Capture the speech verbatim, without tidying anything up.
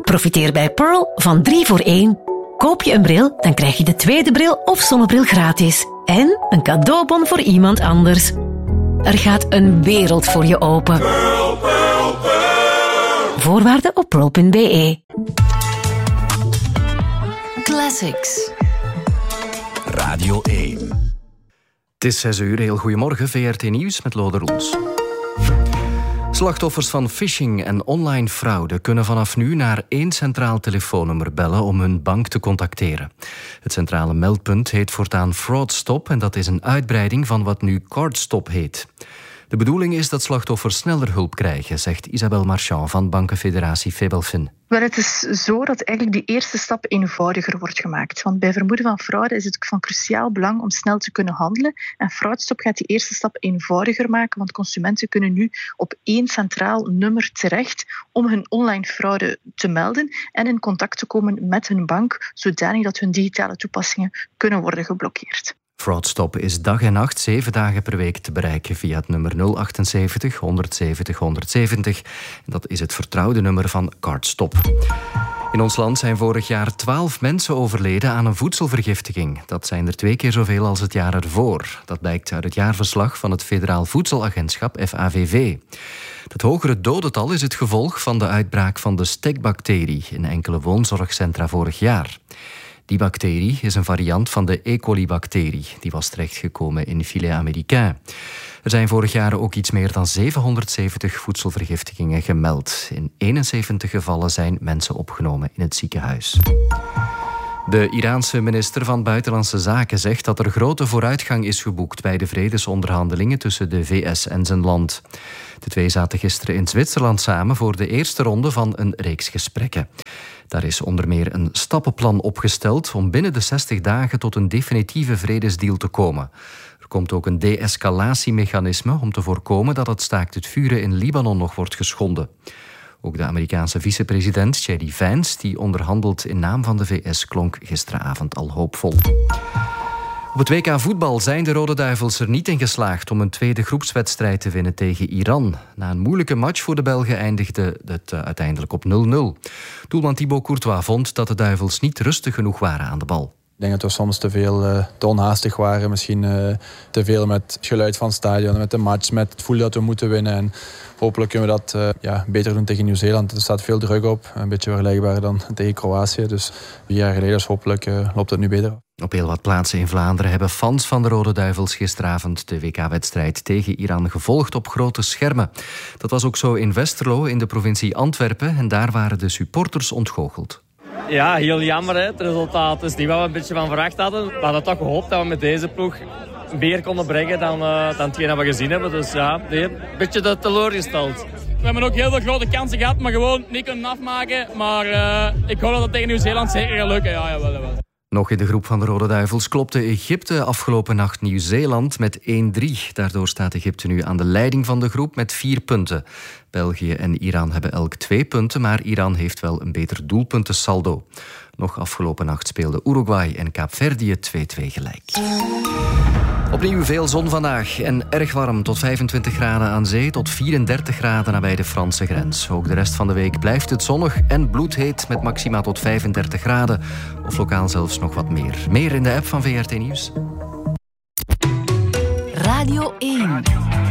Profiteer bij Pearl van drie voor één. Koop je een bril, dan krijg je de tweede bril of zonnebril gratis. En een cadeaubon voor iemand anders. Er gaat een wereld voor je open. Pearl, Pearl, Pearl. Voorwaarden op pearl punt b e. Classics. Radio één. Het is zes uur, heel goedemorgen. V R T Nieuws met Lode Roels. Slachtoffers van phishing en online fraude kunnen vanaf nu naar één centraal telefoonnummer bellen om hun bank te contacteren. Het centrale meldpunt heet voortaan FraudStop en dat is een uitbreiding van wat nu CardStop heet. De bedoeling is dat slachtoffers sneller hulp krijgen, zegt Isabelle Marchand van bankenfederatie Febelfin. Wel, het is zo dat eigenlijk die eerste stap eenvoudiger wordt gemaakt. Want bij vermoeden van fraude is het van cruciaal belang om snel te kunnen handelen. En FraudStop gaat die eerste stap eenvoudiger maken, want consumenten kunnen nu op één centraal nummer terecht om hun online fraude te melden en in contact te komen met hun bank, zodanig dat hun digitale toepassingen kunnen worden geblokkeerd. FraudStop is dag en nacht, zeven dagen per week te bereiken via het nummer nul achtenzeventig honderdzeventig honderdzeventig. Dat is het vertrouwde nummer van CardStop. In ons land zijn vorig jaar twaalf mensen overleden aan een voedselvergiftiging. Dat zijn er twee keer zoveel als het jaar ervoor. Dat blijkt uit het jaarverslag van het Federaal Voedselagentschap F A V V. Het hogere dodental is het gevolg van de uitbraak van de stekbacterie in enkele woonzorgcentra vorig jaar. Die bacterie is een variant van de E. coli-bacterie. Die was terechtgekomen in filet américain. Er zijn vorig jaar ook iets meer dan zevenhonderdzeventig voedselvergiftigingen gemeld. In eenenzeventig gevallen zijn mensen opgenomen in het ziekenhuis. De Iraanse minister van Buitenlandse Zaken zegt dat er grote vooruitgang is geboekt bij de vredesonderhandelingen tussen de V S en zijn land. De twee zaten gisteren in Zwitserland samen voor de eerste ronde van een reeks gesprekken. Daar is onder meer een stappenplan opgesteld om binnen de zestig dagen tot een definitieve vredesdeal te komen. Er komt ook een de-escalatiemechanisme om te voorkomen dat het staakt het vuren in Libanon nog wordt geschonden. Ook de Amerikaanse vicepresident J D Vance, die onderhandelt in naam van de V S, klonk gisteravond al hoopvol. Op het W K voetbal zijn de Rode Duivels er niet in geslaagd om een tweede groepswedstrijd te winnen tegen Iran. Na een moeilijke match voor de Belgen eindigde het uiteindelijk op nul nul. Doelman Thibaut Courtois vond dat de Duivels niet rustig genoeg waren aan de bal. Ik denk dat we soms te veel uh, te onhaastig waren. Misschien uh, te veel met het geluid van het stadion, met de match, met het gevoel dat we moeten winnen. En hopelijk kunnen we dat uh, ja, beter doen tegen Nieuw-Zeeland. Er staat veel druk op, een beetje vergelijkbaar dan tegen Kroatië. Dus vier jaar geleden, dus hopelijk uh, loopt het nu beter. Op heel wat plaatsen in Vlaanderen hebben fans van de Rode Duivels gisteravond de W K-wedstrijd tegen Iran gevolgd op grote schermen. Dat was ook zo in Westerlo in de provincie Antwerpen en daar waren de supporters ontgoocheld. Ja, heel jammer. Hè. Het resultaat is niet wat we een beetje van verwacht hadden. We hadden toch gehoopt dat we met deze ploeg meer konden brengen dan, uh, dan hetgeen dat we gezien hebben. Dus ja, een beetje de teleurgesteld. We hebben ook heel veel grote kansen gehad, maar gewoon niet kunnen afmaken. Maar uh, ik hoop dat het tegen Nieuw-Zeeland zeker gaat lukken. Ja, jawel, jawel. Nog in de groep van de Rode Duivels klopte Egypte afgelopen nacht Nieuw-Zeeland met één drie. Daardoor staat Egypte nu aan de leiding van de groep met vier punten. België en Iran hebben elk twee punten, maar Iran heeft wel een beter doelpuntensaldo. Nog afgelopen nacht speelden Uruguay en Kaapverdië twee twee gelijk. Opnieuw veel zon vandaag en erg warm, tot vijfentwintig graden aan zee, tot vierendertig graden nabij de Franse grens. Ook de rest van de week blijft het zonnig en bloedheet met maxima tot vijfendertig graden. Of lokaal zelfs nog wat meer. Meer in de app van V R T Nieuws. Radio één.